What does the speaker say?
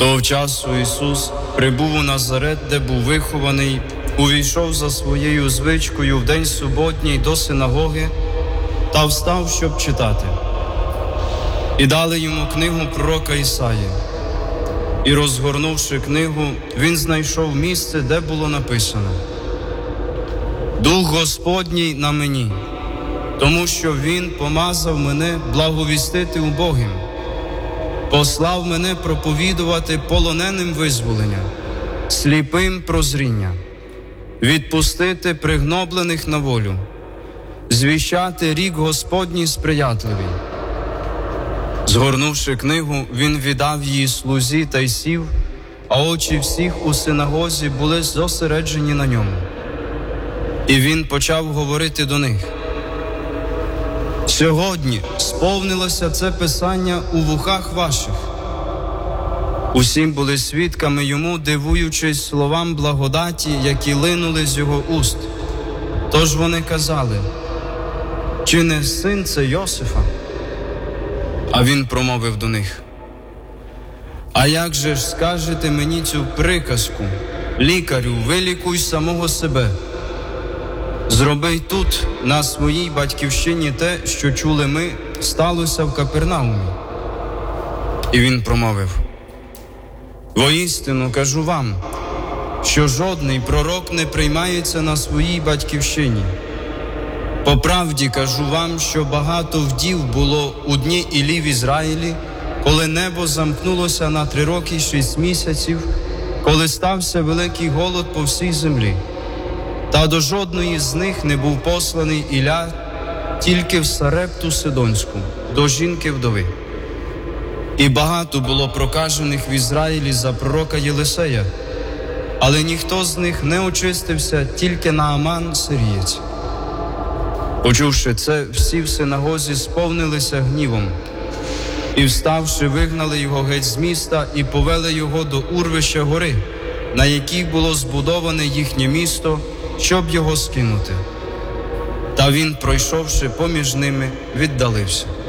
Того часу Ісус прибув у Назарет, де був вихований, увійшов за своєю звичкою в день суботній до синагоги та встав, щоб читати. І дали йому книгу пророка Ісаї. І, розгорнувши книгу, він знайшов місце, де було написано: «Дух Господній на мені, тому що Він помазав мене благовістити убогим, послав мене проповідувати полоненим визволення, сліпим прозріння, відпустити пригноблених на волю, звіщати рік Господній сприятливий». Згорнувши книгу, він віддав її слузі та й сів, а очі всіх у синагозі були зосереджені на ньому. І він почав говорити до них: «Сьогодні сповнилося це писання у вухах ваших». Усім були свідками йому, дивуючись словам благодаті, які линули з його уст. Тож вони казали: «Чи не син це Йосифа?» А він промовив до них: «А як же ж скажете мені цю приказку: лікарю, вилікуй самого себе? Зроби тут, на своїй батьківщині, те, що чули ми, сталося в Капернаумі». І він промовив: «Воістину кажу вам, що жодний пророк не приймається на своїй батьківщині. По правді кажу вам, що багато вдів було у дні Іллі в Ізраїлі, коли небо замкнулося на 3 роки й 6 місяців, коли стався великий голод по всій землі. Та до жодної з них не був посланий Ілля, тільки в Сарепту Сидонську, до жінки-вдови. І багато було прокажених в Ізраїлі за пророка Єлисея, але ніхто з них не очистився, тільки Нааман сирієць». Почувши це, всі в синагозі сповнилися гнівом, і, вставши, вигнали його геть з міста і повели його до урвища гори, на якій було збудоване їхнє місто, щоб його скинути. Та він, пройшовши поміж ними, віддалився.